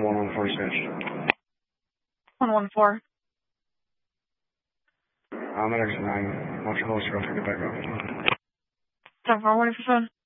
114 switch. 114. I'm at exit 9. Watch your host, real quick, get back up. 10-4, what is your phone?